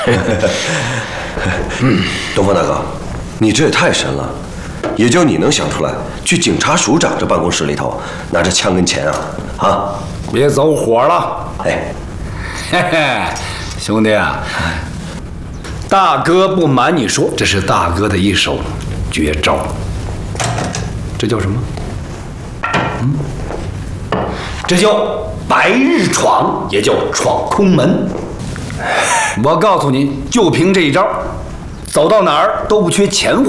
东方大哥，你这也太神了，也就你能想出来去警察署长这办公室里头拿着枪跟钱啊？啊！ 别走火了， 哎， 嘿嘿，兄弟啊，大哥不瞒你说，这是大哥的一手绝招。这叫什么？这叫白日闯，也叫闯空门。我告诉你，就凭这一招，走到哪儿都不缺钱货。